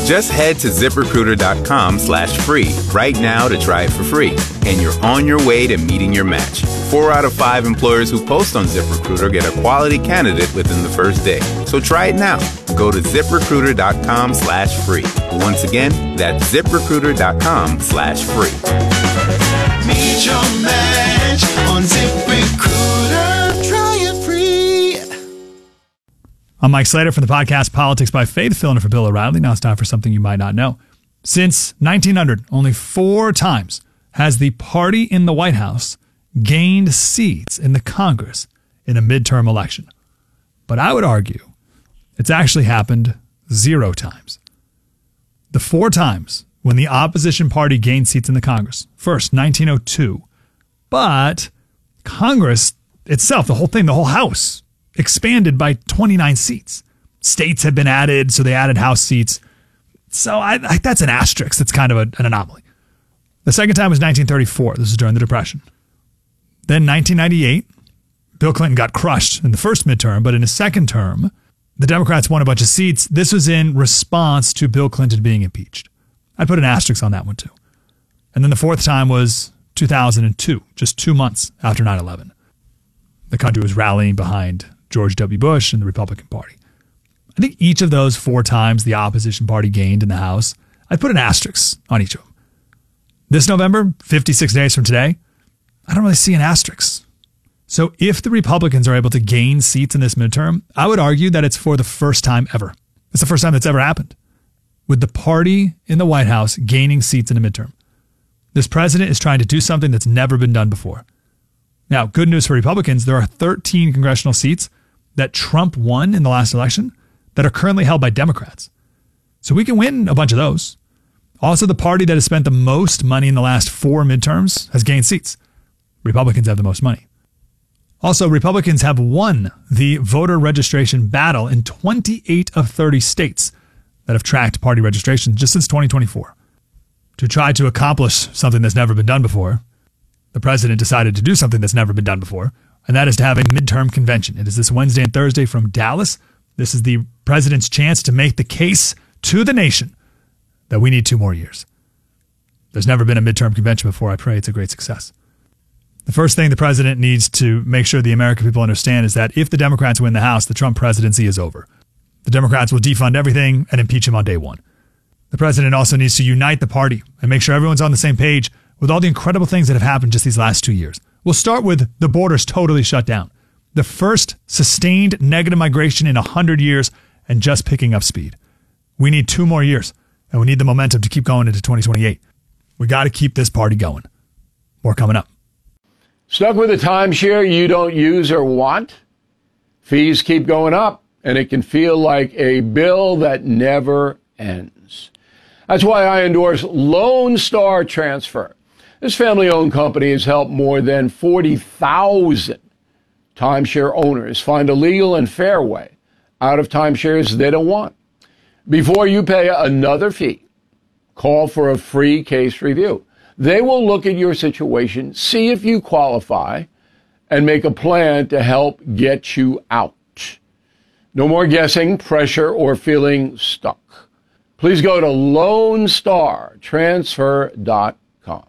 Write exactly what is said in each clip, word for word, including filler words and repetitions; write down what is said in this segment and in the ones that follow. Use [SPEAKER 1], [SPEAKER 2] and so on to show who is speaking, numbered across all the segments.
[SPEAKER 1] Just head to ZipRecruiter.com slash free right now to try it for free. And you're on your way to meeting your match. Four out of five employers who post on ZipRecruiter get a quality candidate within the first day. So try it now. Go to ZipRecruiter.com slash free. Once again, that's ZipRecruiter.com slash free.
[SPEAKER 2] Meet your match on ZipRecruiter. Try it free.
[SPEAKER 3] I'm Mike Slater from the podcast Politics by Faith, filling in for Bill O'Reilly. Now it's time for something you might not know. Since nineteen hundred, only four times has the party in the White House gained seats in the Congress in a midterm election. But I would argue it's actually happened zero times. The four times when the opposition party gained seats in the Congress. First, nineteen oh two. But Congress itself, the whole thing, the whole House, expanded by twenty-nine seats. States had been added, so they added House seats. So I, I, that's an asterisk. That's kind of a, an anomaly. The second time was nineteen thirty-four. This was during the Depression. Then nineteen ninety-eight, Bill Clinton got crushed in the first midterm, but in his second term, the Democrats won a bunch of seats. This was in response to Bill Clinton being impeached. I'd put an asterisk on that one too. And then the fourth time was two thousand two, just two months after nine eleven. The country was rallying behind George W. Bush and the Republican Party. I think each of those four times the opposition party gained in the House, I'd put an asterisk on each of them. This November, fifty-six days from today, I don't really see an asterisk. So if the Republicans are able to gain seats in this midterm, I would argue that it's for the first time ever. It's the first time that's ever happened, with the party in the White House gaining seats in a midterm. This president is trying to do something that's never been done before. Now, good news for Republicans, there are thirteen congressional seats that Trump won in the last election that are currently held by Democrats. So we can win a bunch of those. Also, the party that has spent the most money in the last four midterms has gained seats. Republicans have the most money. Also, Republicans have won the voter registration battle in twenty-eight of thirty states that have tracked party registration just since twenty twenty-four. To try to accomplish something that's never been done before, the president decided to do something that's never been done before, and that is to have a midterm convention. It is this Wednesday and Thursday from Dallas. This is the president's chance to make the case to the nation that we need two more years. There's never been a midterm convention before. I pray it's a great success. The first thing the president needs to make sure the American people understand is that if the Democrats win the House, the Trump presidency is over. The Democrats will defund everything and impeach him on day one. The president also needs to unite the party and make sure everyone's on the same page with all the incredible things that have happened just these last two years. We'll start with the borders totally shut down. The first sustained negative migration in one hundred years and just picking up speed. We need two more years, and we need the momentum to keep going into twenty twenty-eight. We got to keep this party going. More coming up.
[SPEAKER 4] Stuck with a timeshare you don't use or want? Fees keep going up, and it can feel like a bill that never ends. That's why I endorse Lone Star Transfer. This family-owned company has helped more than forty thousand timeshare owners find a legal and fair way out of timeshares they don't want. Before you pay another fee, call for a free case review. They will look at your situation, see if you qualify, and make a plan to help get you out. No more guessing, pressure, or feeling stuck. Please go to lone star transfer dot com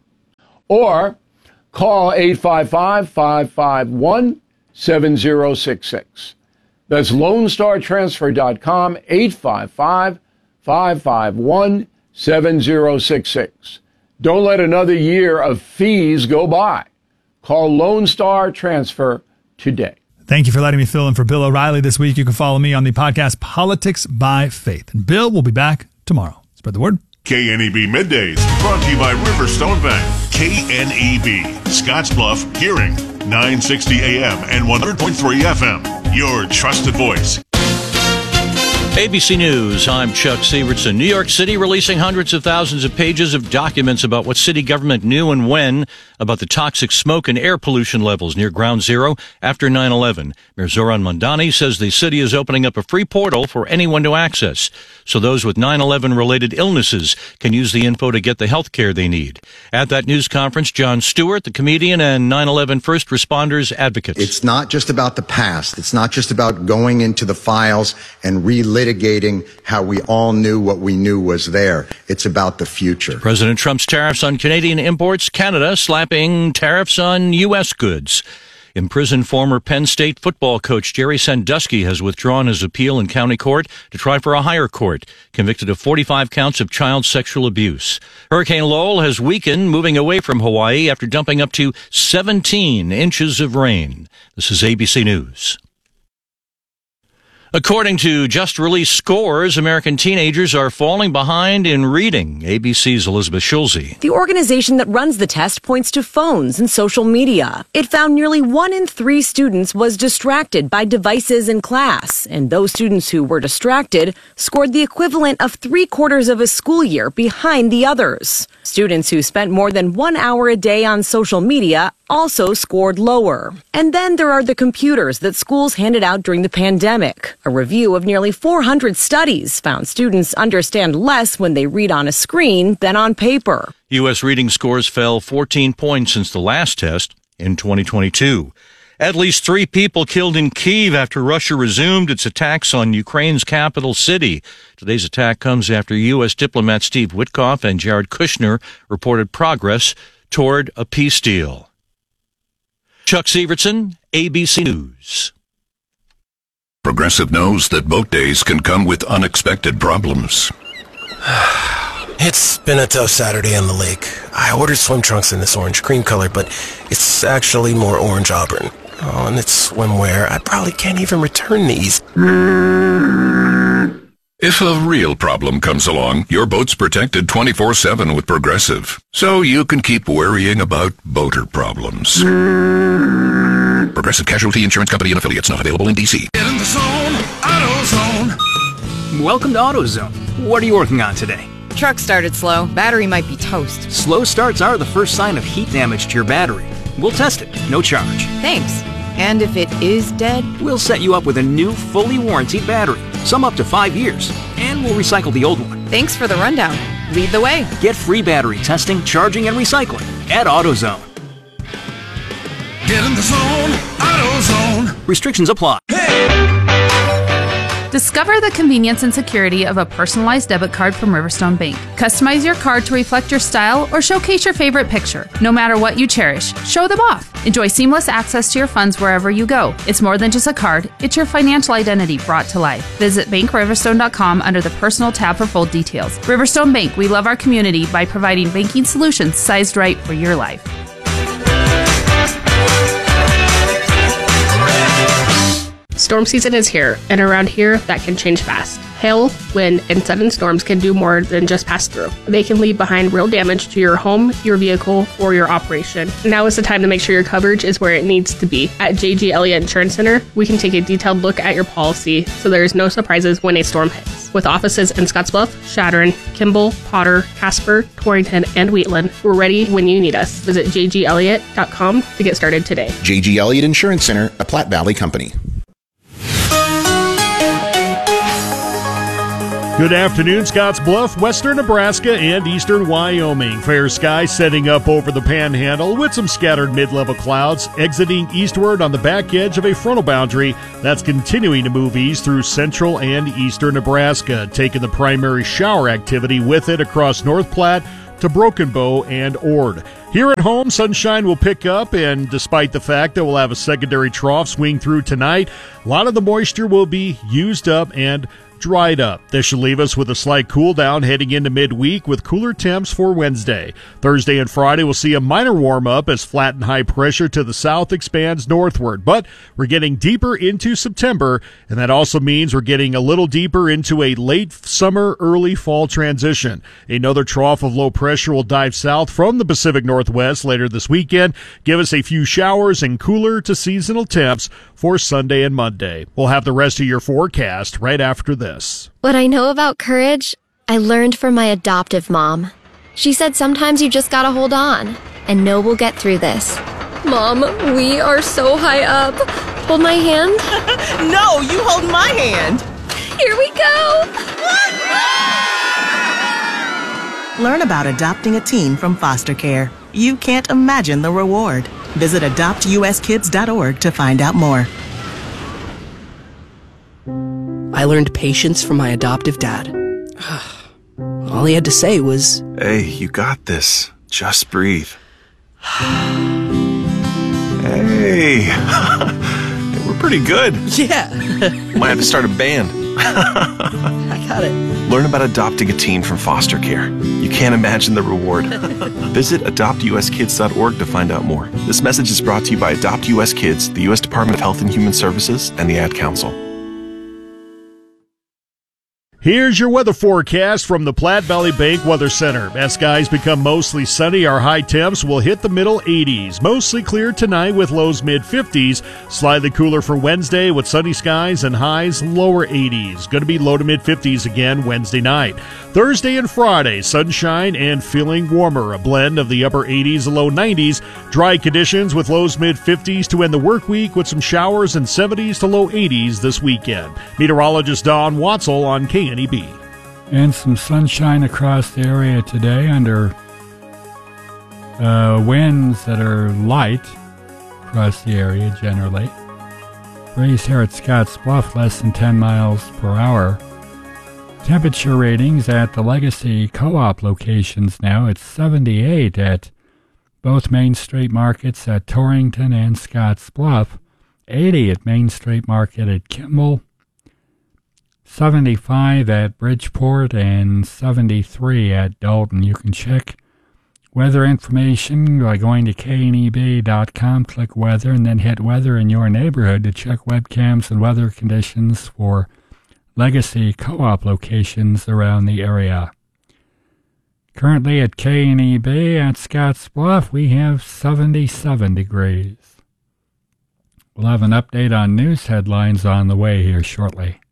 [SPEAKER 4] or call eight five five, five five one, seven zero six six. That's lone star transfer dot com, eight five five, five five one, seven zero six six. Don't let another year of fees go by. Call Lone Star Transfer today.
[SPEAKER 3] Thank you for letting me fill in for Bill O'Reilly this week. You can follow me on the podcast Politics by Faith. And Bill will be back tomorrow. Spread the word.
[SPEAKER 5] K N E B Middays, brought to you by Riverstone Bank. K N E B, Scottsbluff, Hearing, nine sixty A M and one hundred point three F M. Your trusted voice.
[SPEAKER 6] A B C News, I'm Chuck Sievertson. New York City releasing hundreds of thousands of pages of documents about what city government knew and when about the toxic smoke and air pollution levels near Ground Zero after nine eleven. Mayor Zoran Mondani says the city is opening up a free portal for anyone to access, so those with nine eleven related illnesses can use the info to get the health care they need. At that news conference, Jon Stewart, the comedian and nine eleven first responders advocate.
[SPEAKER 7] It's not just about the past. It's not just about going into the files and reliving litigating how we all knew what we knew was there. It's about the future.
[SPEAKER 6] President Trump's tariffs on Canadian imports, Canada slapping tariffs on U S goods. Imprisoned former Penn State football coach Jerry Sandusky has withdrawn his appeal in county court to try for a higher court, convicted of forty-five counts of child sexual abuse. Hurricane Lowell has weakened, moving away from Hawaii after dumping up to seventeen inches of rain. This is A B C News. According to just-released scores, American teenagers are falling behind in reading. A B C's Elizabeth Schulze.
[SPEAKER 8] The organization that runs the test points to phones and social media. It found nearly one in three students was distracted by devices in class, and those students who were distracted scored the equivalent of three quarters of a school year behind the others. Students who spent more than one hour a day on social media also scored lower. And then there are the computers that schools handed out during the pandemic. A review of nearly four hundred studies found students understand less when they read on a screen than on paper.
[SPEAKER 6] U S reading scores fell fourteen points since the last test in twenty twenty-two. At least three people killed in Kyiv after Russia resumed its attacks on Ukraine's capital city. Today's attack comes after U S diplomat Steve Witkoff and Jared Kushner reported progress toward a peace deal. Chuck Severson, A B C News.
[SPEAKER 9] Progressive knows that boat days can come with unexpected problems.
[SPEAKER 10] It's been a tough Saturday on the lake. I ordered swim trunks in this orange cream color, but it's actually more orange auburn. Oh, and it's swimwear. I probably can't even return these.
[SPEAKER 9] If a real problem comes along, your boat's protected twenty-four seven with Progressive, so you can keep worrying about boater problems. Progressive Casualty Insurance Company and Affiliates, not available in D C.
[SPEAKER 2] Get in the zone, AutoZone.
[SPEAKER 11] Welcome to AutoZone. What are you working on today?
[SPEAKER 12] Truck started slow. Battery might be toast.
[SPEAKER 11] Slow starts are the first sign of heat damage to your battery. We'll test it, no charge.
[SPEAKER 12] Thanks. And if it is dead?
[SPEAKER 11] We'll set you up with a new, fully warranted battery, some up to five years, and we'll recycle the old one.
[SPEAKER 12] Thanks for the rundown. Lead the way.
[SPEAKER 11] Get free battery testing, charging, and recycling at AutoZone.
[SPEAKER 2] Get in the zone, AutoZone.
[SPEAKER 11] Restrictions apply.
[SPEAKER 2] Hey!
[SPEAKER 13] Discover the convenience and security of a personalized debit card from Riverstone Bank. Customize your card to reflect your style or showcase your favorite picture. No matter what you cherish, show them off. Enjoy seamless access to your funds wherever you go. It's more than just a card, it's your financial identity brought to life. Visit bank riverstone dot com under the Personal tab for full details. Riverstone Bank, we love our community by providing banking solutions sized right for your life.
[SPEAKER 14] Storm season is here, and around here, that can change fast. Hail, wind, and sudden storms can do more than just pass through. They can leave behind real damage to your home, your vehicle, or your operation. Now is the time to make sure your coverage is where it needs to be. At J G Elliott Insurance Center, we can take a detailed look at your policy so there is no surprises when a storm hits. With offices in Scottsbluff, Chadron, Kimball, Potter, Casper, Torrington, and Wheatland, we're ready when you need us. Visit j g elliott dot com to get started today.
[SPEAKER 15] J G Elliott Insurance Center, a Platte Valley company.
[SPEAKER 16] Good afternoon, Scottsbluff, western Nebraska, and eastern Wyoming. Fair skies setting up over the Panhandle with some scattered mid-level clouds exiting eastward on the back edge of a frontal boundary that's continuing to move east through central and eastern Nebraska, taking the primary shower activity with it across North Platte to Broken Bow and Ord. Here at home, sunshine will pick up, and despite the fact that we'll have a secondary trough swing through tonight, a lot of the moisture will be used up and dried up. This should leave us with a slight cool down heading into midweek with cooler temps for Wednesday. Thursday and Friday we'll see a minor warm up as flat and high pressure to the south expands northward. But we're getting deeper into September, and that also means we're getting a little deeper into a late summer, early fall transition. Another trough of low pressure will dive south from the Pacific Northwest later this weekend, give us a few showers and cooler to seasonal temps for Sunday and Monday. We'll have the rest of your forecast right after this.
[SPEAKER 17] What I know about courage, I learned from my adoptive mom. She said sometimes you just gotta hold on and know we'll get through this. Mom, we are so high up. Hold my hand.
[SPEAKER 18] No, you hold my hand.
[SPEAKER 17] Here we go.
[SPEAKER 18] Learn about adopting a teen from foster care. You can't imagine the reward. Visit adopt u s kids dot org to find out more.
[SPEAKER 19] I learned patience from my adoptive dad. All he had to say was,
[SPEAKER 20] "Hey, you got this. Just breathe." Hey, we're pretty good.
[SPEAKER 19] Yeah.
[SPEAKER 20] Might have to start a band.
[SPEAKER 19] I got it.
[SPEAKER 20] Learn about adopting a teen from foster care. You can't imagine the reward. Visit adopt u s kids dot org to find out more. This message is brought to you by Adopt U S Kids, the U S Department of Health and Human Services, and the Ad Council.
[SPEAKER 16] Here's your weather forecast from the Platte Valley Bank Weather Center. As skies become mostly sunny, our high temps will hit the middle eighties. Mostly clear tonight with lows mid-fifties. Slightly cooler for Wednesday with sunny skies and highs lower eighties. Going to be low to mid-fifties again Wednesday night. Thursday and Friday, sunshine and feeling warmer. A blend of the upper eighties and low nineties. Dry conditions with lows mid-fifties to end the work week with some showers and seventies to low eighties this weekend. Meteorologist Don Watzel on K N E B.
[SPEAKER 21] And some sunshine across the area today under uh, winds that are light across the area generally. Breeze here at Scotts Bluff less than ten miles per hour. Temperature ratings at the Legacy Co-op locations now. It's seventy-eight at both Main Street markets at Torrington and Scotts Bluff. eighty at Main Street Market at Kimball. seventy-five at Bridgeport and seventy-three at Dalton. You can check weather information by going to K N E B dot com, click weather, and then hit weather in your neighborhood to check webcams and weather conditions for Legacy Co-op locations around the area. Currently at K N E B at Scotts Bluff, we have seventy-seven degrees. We'll have an update on news headlines on the way here shortly.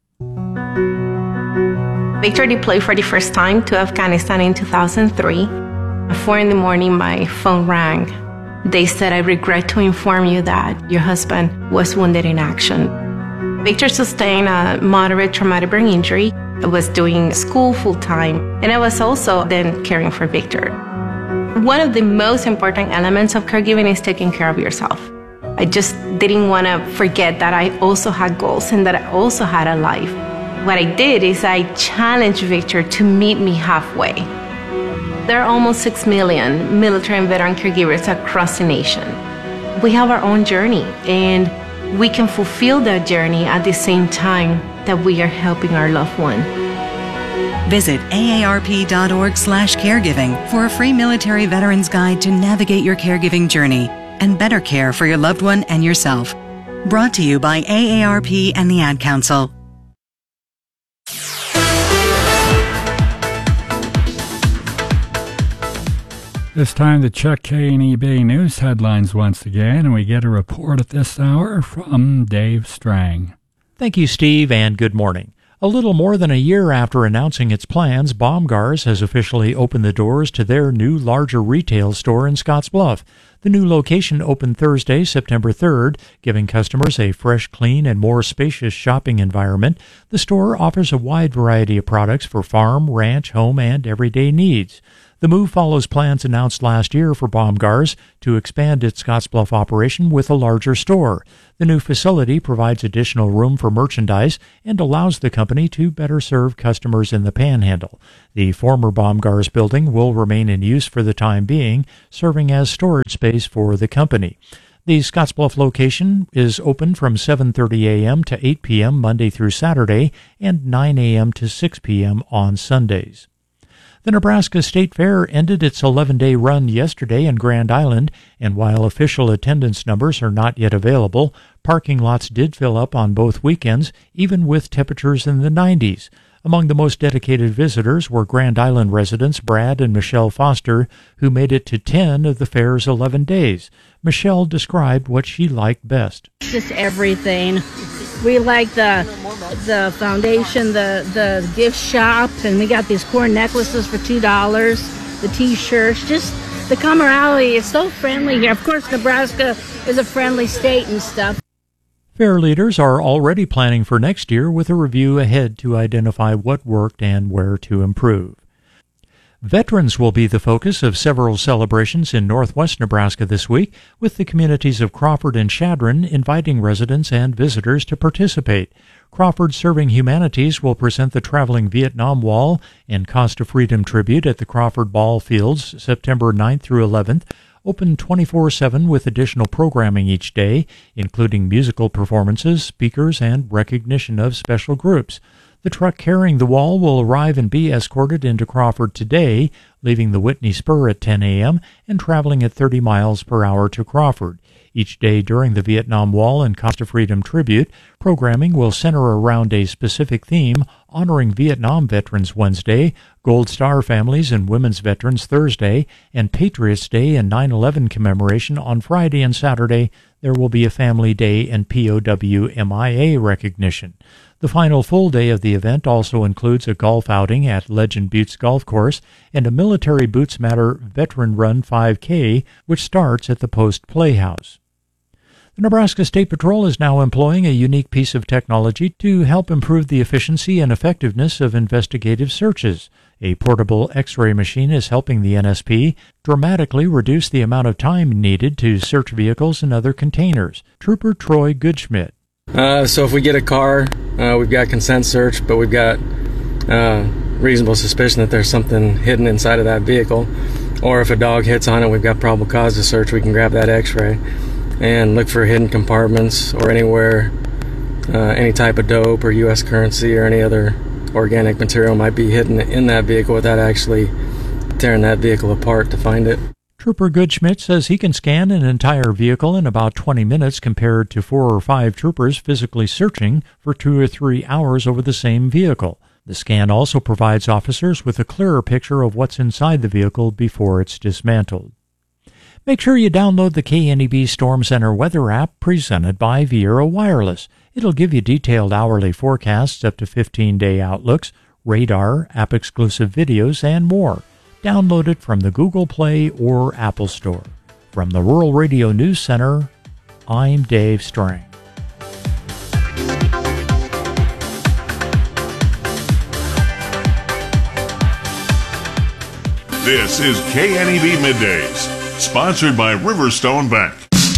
[SPEAKER 22] Victor deployed for the first time to Afghanistan in two thousand three. At four in the morning, my phone rang. They said, "I regret to inform you that your husband was wounded in action." Victor sustained a moderate traumatic brain injury. I was doing school full-time, and I was also then caring for Victor. One of the most important elements of caregiving is taking care of yourself. I just didn't want to forget that I also had goals and that I also had a life. What I did is I challenged Victor to meet me halfway. There are almost six million military and veteran caregivers across the nation. We have our own journey, and we can fulfill that journey at the same time that we are helping our loved one.
[SPEAKER 23] Visit A A R P dot org slash caregiving for a free military veterans guide to navigate your caregiving journey and better care for your loved one and yourself. Brought to you by A A R P and the Ad Council.
[SPEAKER 21] It's time to check K N E B news headlines once again, and we get a report at this hour from Dave Strang.
[SPEAKER 24] Thank you, Steve, and good morning. A little more than a year after announcing its plans, Baumgars has officially opened the doors to their new larger retail store in Scotts Bluff. The new location opened Thursday, September third, giving customers a fresh, clean, and more spacious shopping environment. The store offers a wide variety of products for farm, ranch, home, and everyday needs. The move follows plans announced last year for Baumgars to expand its Scottsbluff operation with a larger store. The new facility provides additional room for merchandise and allows the company to better serve customers in the Panhandle. The former Baumgars building will remain in use for the time being, serving as storage space for the company. The Scottsbluff location is open from seven thirty a.m. to eight p.m. Monday through Saturday and nine a.m. to six p.m. on Sundays. The Nebraska State Fair ended its eleven-day run yesterday in Grand Island, and while official attendance numbers are not yet available, parking lots did fill up on both weekends, even with temperatures in the nineties. Among the most dedicated visitors were Grand Island residents Brad and Michelle Foster, who made it to ten of the fair's eleven days. Michelle described what she liked best.
[SPEAKER 25] Just everything. We like the the foundation, the, the gift shop, and we got these core necklaces for two dollars, the T-shirts, just the camaraderie. It's so friendly here. Of course, Nebraska is a friendly state and stuff.
[SPEAKER 24] Fair leaders are already planning for next year with a review ahead to identify what worked and where to improve. Veterans will be the focus of several celebrations in northwest Nebraska this week, with the communities of Crawford and Chadron inviting residents and visitors to participate. Crawford Serving Humanities will present the Traveling Vietnam Wall and Cost of Freedom tribute at the Crawford Ball Fields September ninth through eleventh. Open twenty-four seven with additional programming each day, including musical performances, speakers, and recognition of special groups. The truck carrying the wall will arrive and be escorted into Crawford today, leaving the Whitney Spur at ten a.m. and traveling at thirty miles per hour to Crawford. Each day during the Vietnam Wall and Cost of Freedom tribute, programming will center around a specific theme, honoring Vietnam Veterans Wednesday, Gold Star Families and Women's Veterans Thursday, and Patriots Day and nine eleven commemoration on Friday and Saturday. There will be a Family Day and P O W M I A recognition. The final full day of the event also includes a golf outing at Legend Buttes Golf Course and a Military Boots Matter Veteran Run five K, which starts at the Post Playhouse. The Nebraska State Patrol is now employing a unique piece of technology to help improve the efficiency and effectiveness of investigative searches. A portable X-ray machine is helping the N S P dramatically reduce the amount of time needed to search vehicles and other containers. Trooper Troy Goodschmidt.
[SPEAKER 1] Uh, so if we get a car, uh, we've got consent search, but we've got uh, reasonable suspicion that there's something hidden inside of that vehicle. Or if a dog hits on it, we've got probable cause to search, we can grab that X-ray and look for hidden compartments or anywhere uh, any type of dope or U S currency or any other organic material might be hidden in that vehicle without actually tearing that vehicle apart to find it.
[SPEAKER 24] Trooper Goodschmidt says he can scan an entire vehicle in about twenty minutes compared to four or five troopers physically searching for two or three hours over the same vehicle. The scan also provides officers with a clearer picture of what's inside the vehicle before it's dismantled. Make sure you download the K N E B Storm Center weather app presented by Viera Wireless. It'll give you detailed hourly forecasts, up to fifteen-day outlooks, radar, app-exclusive videos, and more. Download it from the Google Play or Apple Store. From the Rural Radio News Center, I'm Dave Strang.
[SPEAKER 3] This is K N E B Middays, sponsored by Riverstone Bank.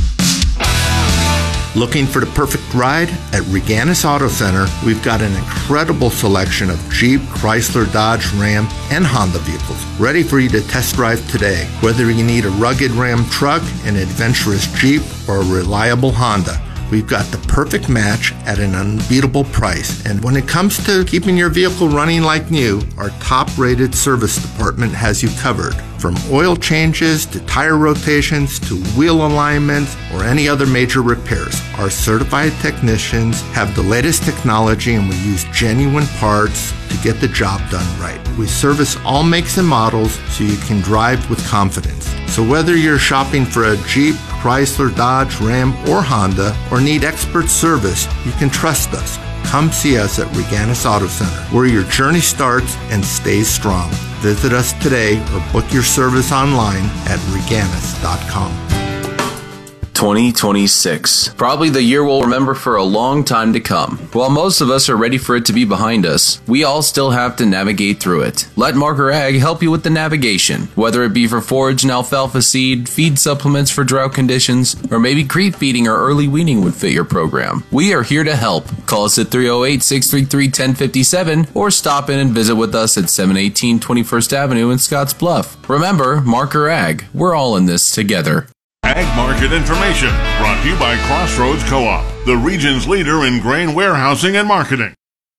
[SPEAKER 4] Looking for the perfect ride? At Reganis Auto Center, we've got an incredible selection of Jeep, Chrysler, Dodge, Ram, and Honda vehicles ready for you to test drive today. Whether you need a rugged Ram truck, an adventurous Jeep, or a reliable Honda, we've got the perfect match at an unbeatable price. And when it comes to keeping your vehicle running like new, our top-rated service department has you covered. From oil changes to tire rotations to wheel alignments or any other major repairs, our certified technicians have the latest technology and we use genuine parts to get the job done right. We service all makes and models so you can drive with confidence. So whether you're shopping for a Jeep, Chrysler, Dodge, Ram, or Honda, or need expert service, you can trust us. Come see us at Reganis Auto Center, where your journey starts and stays strong. Visit us today or book your service online at reganis dot com.
[SPEAKER 5] twenty twenty-six. Probably the year we'll remember for a long time to come. While most of us are ready for it to be behind us, we all still have to navigate through it. Let Marker Ag help you with the navigation, whether it be for forage and alfalfa seed, feed supplements for drought conditions, or maybe creep feeding or early weaning would fit your program. We are here to help. Call us at three oh eight, six three three, one oh five seven or stop in and visit with us at seven eighteen twenty-first Avenue in Scotts Bluff. Remember, Marker Ag, we're all in this together.
[SPEAKER 3] Ag Market Information, brought to you by Crossroads Co-op, the region's leader in grain warehousing and marketing.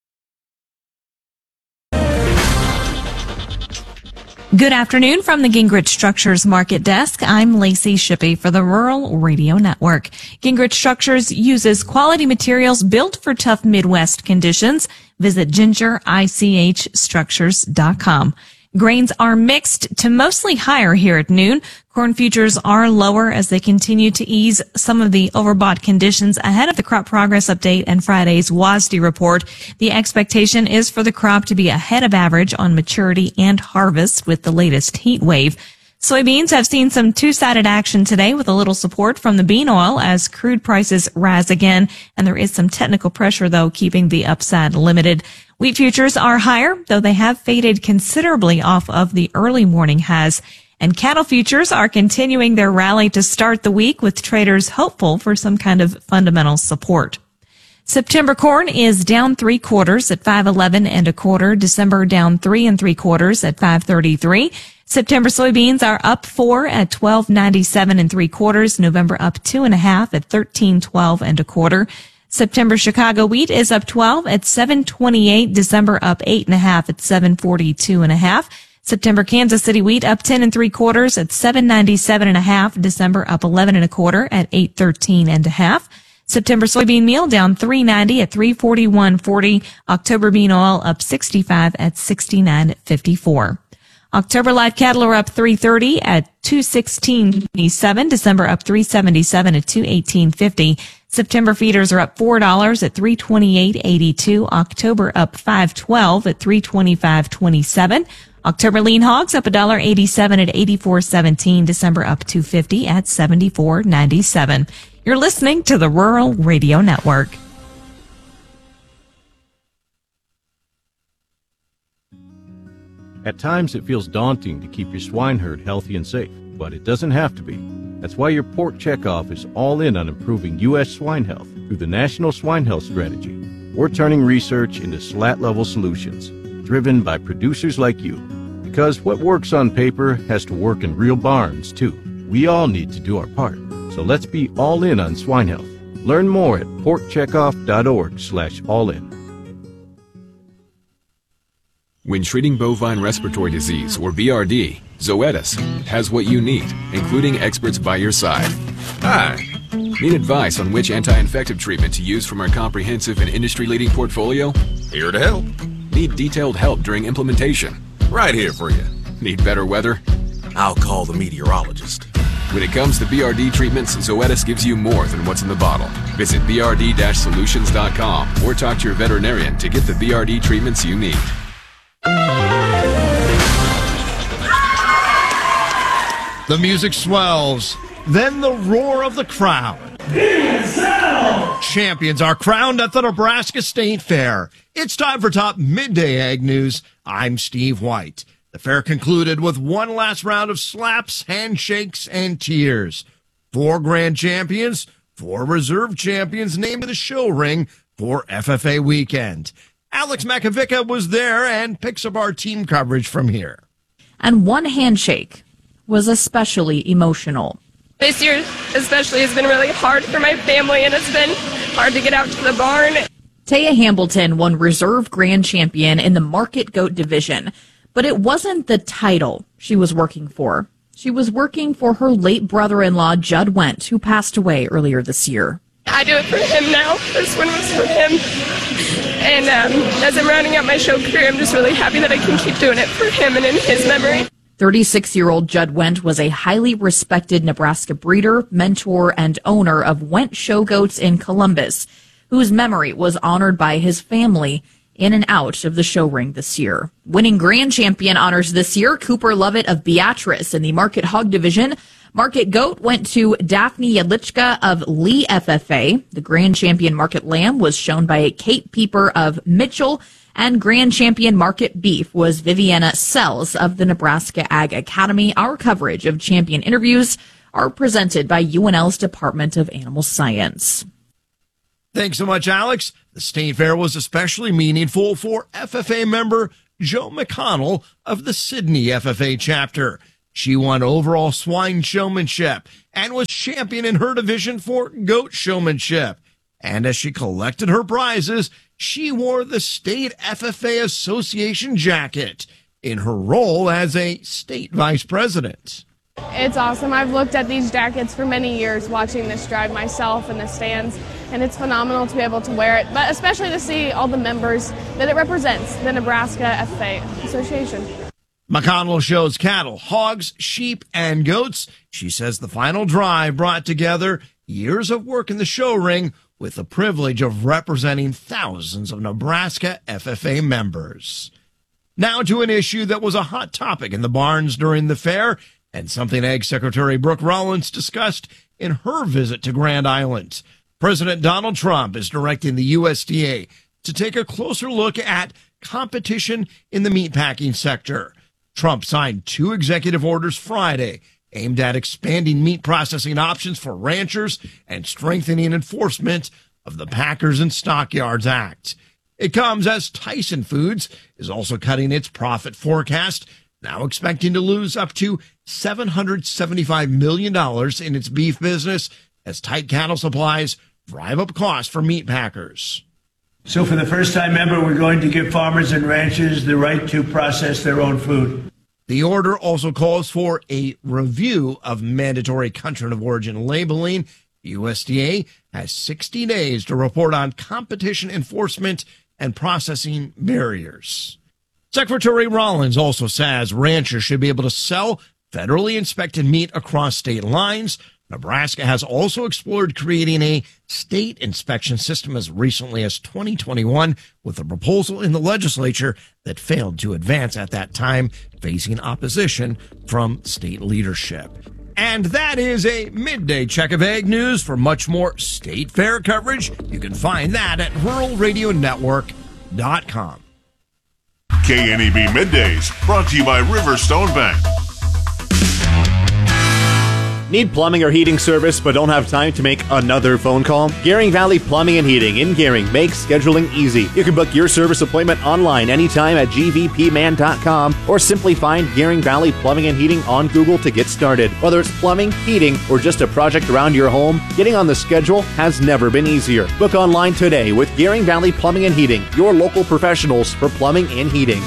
[SPEAKER 7] Good afternoon from the Gingrich Structures Market Desk. I'm Lacey Shippey for the Rural Radio Network. Gingrich Structures uses quality materials built for tough Midwest conditions. Visit ginger I C H structures dot com. Grains are mixed to mostly higher here at noon. Corn futures are lower as they continue to ease some of the overbought conditions ahead of the crop progress update and Friday's W A S D report. The expectation is for the crop to be ahead of average on maturity and harvest with the latest heat wave. Soybeans have seen some two-sided action today with a little support from the bean oil as crude prices rise again, and there is some technical pressure, though, keeping the upside limited. Wheat futures are higher, though they have faded considerably off of the early morning highs. And cattle futures are continuing their rally to start the week with traders hopeful for some kind of fundamental support. September corn is down three quarters at five eleven and a quarter. December down three and three quarters at five thirty-three. September soybeans are up four at twelve ninety-seven and three quarters. November up two and a half at thirteen twelve and a quarter. September Chicago wheat is up twelve at seven twenty-eight. December up eight and a half at seven forty-two and a half. September Kansas City wheat up ten and three quarters at seven ninety-seven and a half. December up eleven and a quarter at eight thirteen and a half. September soybean meal down three ninety at three forty-one forty. October bean oil up sixty-five at sixty-nine fifty-four. October live cattle are up three thirty at two sixteen twenty-seven. December up three seventy-seven at two eighteen fifty. September feeders are up four dollars at three twenty-eight eighty-two. October up five twelve at three twenty-five twenty-seven. October lean hogs up one dollar eighty-seven at eighty-four seventeen. December up two fifty at seventy-four ninety-seven. You're listening to the Rural Radio Network.
[SPEAKER 6] At times it feels daunting to keep your swine herd healthy and safe, but it doesn't have to be. That's why your Pork Checkoff is all in on improving U S swine health through the National Swine Health Strategy. We're turning research into slat-level solutions, driven by producers like you. Because what works on paper has to work in real barns, too. We all need to do our part. So let's be all in on swine health. Learn more at porkcheckoff.org slash all in.
[SPEAKER 8] When treating bovine respiratory disease, or B R D, Zoetis has what you need, including experts by your side. Hi. Need advice on which anti-infective treatment to use from our comprehensive and industry-leading portfolio? Here to help. Need detailed help during implementation? Right here for you. Need better weather? I'll call the meteorologist. When it comes to B R D treatments, Zoetis gives you more than what's in the bottle. Visit b r d dash solutions dot com or talk to your veterinarian to get the B R D treatments you need.
[SPEAKER 9] The music swells, then the roar of the crowd. Champions are crowned at the Nebraska State Fair. It's time for Top Midday Ag News. I'm Steve White. The fair concluded with one last round of slaps, handshakes, and tears. Four grand champions, four reserve champions named to the show ring for F F A weekend. Alex Makovica was there and picks up our team coverage from here.
[SPEAKER 7] And one handshake was especially emotional.
[SPEAKER 10] This year especially has been really hard for my family, and it's been hard to get out to the barn.
[SPEAKER 7] Taya Hambleton won Reserve Grand Champion in the Market Goat Division, but it wasn't the title she was working for. She was working for her late brother-in-law, Judd Wendt, who passed away earlier this year.
[SPEAKER 10] I do it for him now. This one was for him. And um, as I'm rounding out my show career, I'm just really happy that I can keep doing it for him and in his memory.
[SPEAKER 7] thirty-six-year-old Judd Wendt was a highly respected Nebraska breeder, mentor, and owner of Wendt Show Goats in Columbus, whose memory was honored by his family in and out of the show ring this year. Winning Grand Champion honors this year, Cooper Lovett of Beatrice in the Market Hog Division. Market Goat went to Daphne Yadlichka of Lee F F A. The Grand Champion Market Lamb was shown by Kate Pieper of Mitchell. And Grand Champion Market Beef was Viviana Sells of the Nebraska Ag Academy. Our coverage of champion interviews are presented by U N L's Department of Animal Science.
[SPEAKER 9] Thanks so much, Alex. The State Fair was especially meaningful for F F A member Joe McConnell of the Sydney F F A chapter. She won overall swine showmanship and was champion in her division for goat showmanship. And as she collected her prizes, she wore the State F F A Association jacket in her role as a state vice president.
[SPEAKER 12] It's awesome. I've looked at these jackets for many years watching this drive myself in the stands, and it's phenomenal to be able to wear it, but especially to see all the members that it represents, the Nebraska F F A Association.
[SPEAKER 9] McConnell shows cattle, hogs, sheep, and goats. She says the final drive brought together years of work in the show ring with the privilege of representing thousands of Nebraska F F A members. Now to an issue that was a hot topic in the barns during the fair, and something Ag Secretary Brooke Rollins discussed in her visit to Grand Island. President Donald Trump is directing the U S D A to take a closer look at competition in the meatpacking sector. Trump signed two executive orders Friday aimed at expanding meat processing options for ranchers and strengthening enforcement of the Packers and Stockyards Act. It comes as Tyson Foods is also cutting its profit forecast, now expecting to lose up to seven hundred seventy-five million dollars in its beef business as tight cattle supplies drive up costs for meat packers.
[SPEAKER 2] So for the first time ever, we're going to give farmers and ranchers the right to process their own food.
[SPEAKER 9] The order also calls for a review of mandatory country of origin labeling. U S D A has sixty days to report on competition enforcement and processing barriers. Secretary Rollins also says ranchers should be able to sell federally inspected meat across state lines. Nebraska has also explored creating a state inspection system as recently as twenty twenty-one, with a proposal in the legislature that failed to advance at that time, facing opposition from state leadership. And that is a midday check of Ag News. For much more state fair coverage, you can find that at rural radio network dot com.
[SPEAKER 3] K N E B Middays, brought to you by Riverstone Bank.
[SPEAKER 11] Need plumbing or heating service but don't have time to make another phone call? Gering Valley Plumbing and Heating in Gering makes scheduling easy. You can book your service appointment online anytime at g v p man dot com or simply find Gering Valley Plumbing and Heating on Google to get started. Whether it's plumbing, heating, or just a project around your home, getting on the schedule has never been easier. Book online today with Gering Valley Plumbing and Heating, your local professionals for plumbing and heating.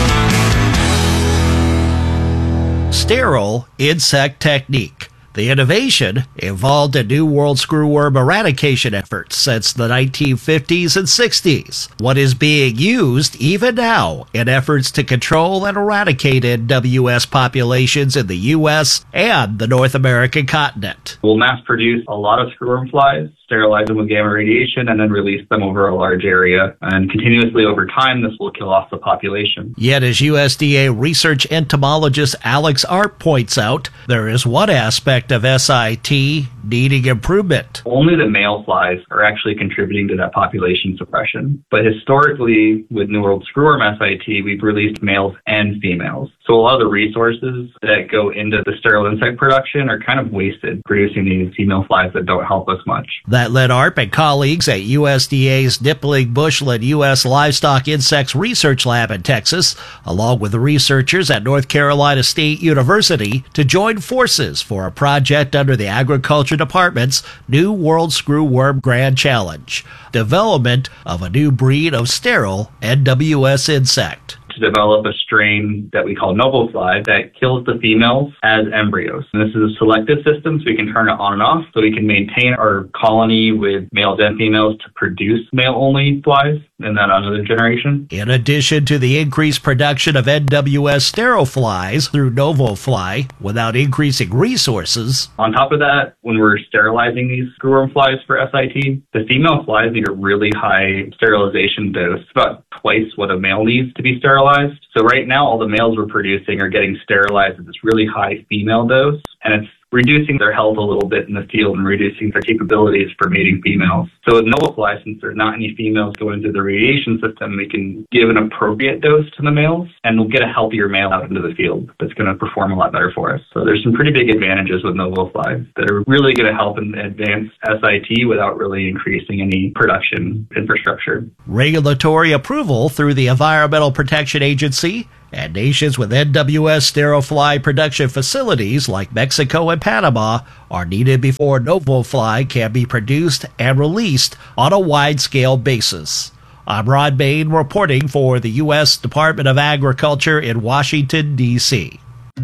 [SPEAKER 13] Sterile insect technique. The innovation involved in New World screwworm eradication efforts since the nineteen fifties and sixties. What is being used even now in efforts to control and eradicate N W S populations in the U S and the North American continent.
[SPEAKER 14] We'll mass produce a lot of screwworm flies, sterilize them with gamma radiation, and then release them over a large area. And continuously over time, this will kill off the population.
[SPEAKER 13] Yet, as U S D A research entomologist Alex Arp points out, there is one aspect of S I T needing improvement.
[SPEAKER 14] Only the male flies are actually contributing to that population suppression. But historically, with New World screwworm S I T, we've released males and females. So a lot of the resources that go into the sterile insect production are kind of wasted producing these female flies that don't help us much.
[SPEAKER 13] That led Arp and colleagues at U S D A's Nippling Bushland U S Livestock Insects Research Lab in Texas, along with the researchers at North Carolina State University, to join forces for a project under the Agriculture Department's New World Screwworm Grand Challenge, development of a new breed of sterile N W S insect.
[SPEAKER 14] To develop a strain that we call NovoFly that kills the females as embryos. And this is a selective system, so we can turn it on and off, so we can maintain our colony with males and females to produce male-only flies in that another generation.
[SPEAKER 13] In addition to the increased production of N W S sterile flies through NovoFly without increasing resources.
[SPEAKER 14] On top of that, when we're sterilizing these screwworm flies for S I T, the female flies need a really high sterilization dose, about twice what a male needs to be sterilized. So right now, all the males we're producing are getting sterilized at this really high female dose, and it's reducing their health a little bit in the field and reducing their capabilities for mating females. So with NovoFly, since there's not any females going through the radiation system, we can give an appropriate dose to the males, and we'll get a healthier male out into the field that's going to perform a lot better for us. So there's some pretty big advantages with NovoFly that are really going to help in advance S I T without really increasing any production infrastructure.
[SPEAKER 13] Regulatory approval through the Environmental Protection Agency and nations with N W S sterile fly production facilities like Mexico and Panama are needed before NovoFly can be produced and released on a wide-scale basis. I'm Rod Bain reporting for the U S Department of Agriculture in Washington, D C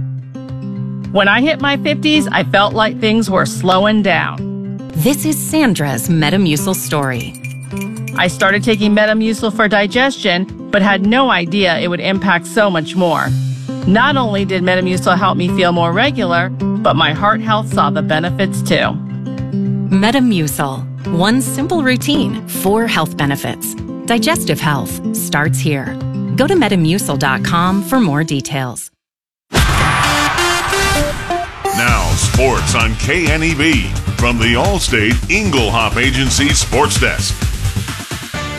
[SPEAKER 15] When I hit my fifties, I felt like things were slowing down.
[SPEAKER 26] This is Sandra's Metamucil story.
[SPEAKER 15] I started taking Metamucil for digestion, but had no idea it would impact so much more. Not only did Metamucil help me feel more regular, but my heart health saw the benefits too.
[SPEAKER 26] Metamucil. One simple routine, four health benefits. Digestive health starts here. Go to metamucil dot com for more details.
[SPEAKER 3] Now, sports on K N E B from the Allstate Eagle Hop Agency Sports Desk.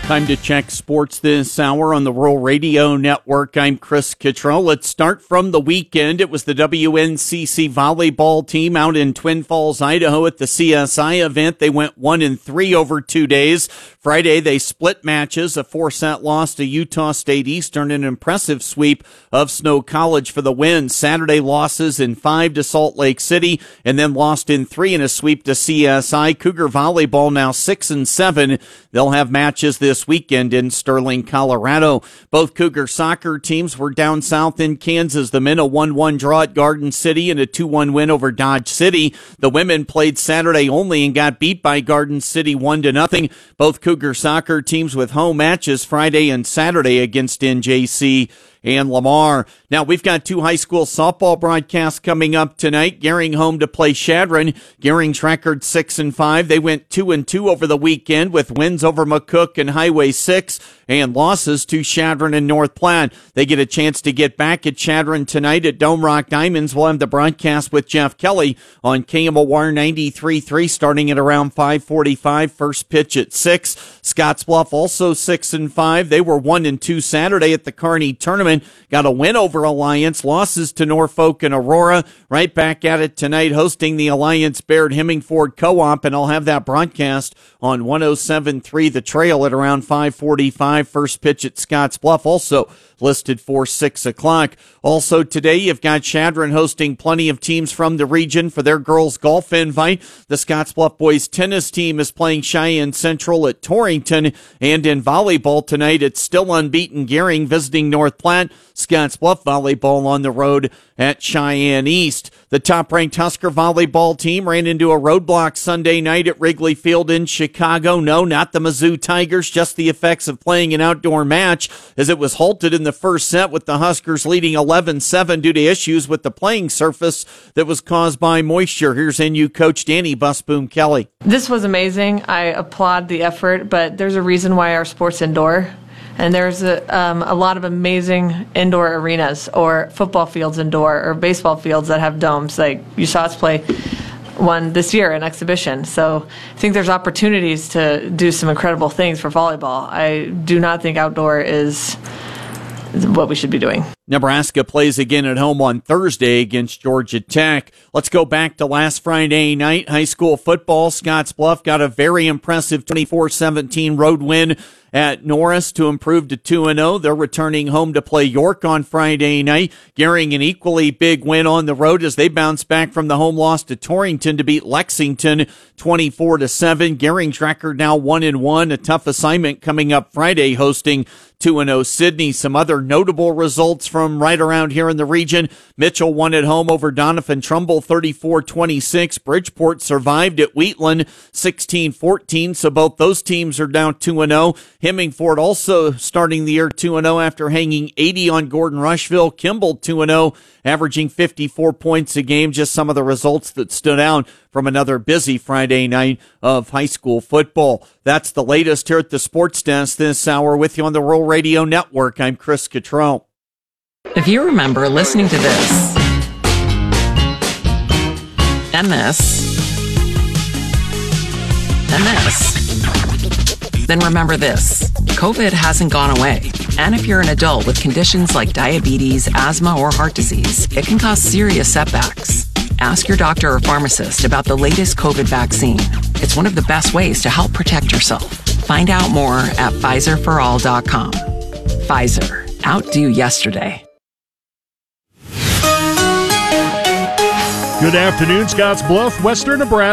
[SPEAKER 16] Time to check sports this hour on the Rural Radio Network. I'm Chris Cottrell. Let's start from the weekend. It was the W N C C volleyball team out in Twin Falls, Idaho at the C S I event. They went one and three over two days. Friday, they split matches, a four-set loss to Utah State Eastern, an impressive sweep of Snow College for the win. Saturday, losses in five to Salt Lake City, and then lost in three in a sweep to C S I. Cougar volleyball now six and seven. They'll have matches this weekend in Sterling, Colorado. Both Cougar soccer teams were down south in Kansas. The men a one one draw at Garden City and a two one win over Dodge City. The women played Saturday only and got beat by Garden City one to nothing. Both Cougar soccer teams with home matches Friday and Saturday against N J C and Lamar. Now, we've got two high school softball broadcasts coming up tonight. Gering home to play Chadron. Gering's record six and five. They went two and two over the weekend with wins over McCook and Highway six and losses to Chadron and North Platte. They get a chance to get back at Chadron tonight at Dome Rock Diamonds. We'll have the broadcast with Jeff Kelly on K M O R ninety-three point three starting at around five forty-five. First pitch at six. Scottsbluff also six and five. They were one and two Saturday at the Kearney Tournament. Got a win over Alliance, losses to Norfolk and Aurora. Right back at it tonight, hosting the Alliance Baird Hemmingford Co-op, and I'll have that broadcast on one oh seven point three The Trail at around five forty-five. First pitch at Scottsbluff, also listed for six o'clock. Also today, you've got Chadron hosting plenty of teams from the region for their girls golf invite. The Scottsbluff boys tennis team is playing Cheyenne Central at Torrington, and in volleyball tonight, it's still unbeaten Gering visiting North Platte. Scottsbluff volleyball on the road at Cheyenne East. The top-ranked Husker volleyball team ran into a roadblock Sunday night at Wrigley Field in Chicago. No, not the Mizzou Tigers, just the effects of playing an outdoor match, as it was halted in the first set with the Huskers leading eleven seven due to issues with the playing surface that was caused by moisture. Here's N U coach Danny Busboom Kelly.
[SPEAKER 17] This was amazing. I applaud the effort, but there's a reason why our sport's indoor. And there's a, um, a lot of amazing indoor arenas or football fields indoor or baseball fields that have domes. Like you saw us play one this year, an exhibition. So I think there's opportunities to do some incredible things for volleyball. I do not think outdoor is what we should be doing.
[SPEAKER 16] Nebraska plays again at home on Thursday against Georgia Tech. Let's go back to last Friday night. High school football. Scottsbluff got a very impressive twenty-four seventeen road win at Norris to improve to two and oh. They're returning home to play York on Friday night. Gering an equally big win on the road as they bounce back from the home loss to Torrington to beat Lexington twenty-four to seven. Gering's record now one and one. A tough assignment coming up Friday hosting two and oh Sydney. Some other notable results from right around here in the region. Mitchell won at home over Doniphan Trumbull thirty-four twenty-six. Bridgeport survived at Wheatland sixteen fourteen. So both those teams are down two and oh. Hemmingford also starting the year two and oh after hanging eighty on Gordon Rushville. Kimball two and oh, averaging fifty-four points a game. Just some of the results that stood out from another busy Friday night of high school football. That's the latest here at the Sports Desk this hour. With you on the Rural Radio Network, I'm Chris Cottrell.
[SPEAKER 26] If you remember listening to this and this and this, then remember this. COVID hasn't gone away. And if you're an adult with conditions like diabetes, asthma, or heart disease, it can cause serious setbacks. Ask your doctor or pharmacist about the latest COVID vaccine. It's one of the best ways to help protect yourself. Find out more at Pfizer for all dot com. Pfizer. Outdo yesterday.
[SPEAKER 18] Good afternoon, Scottsbluff, Western Nebraska.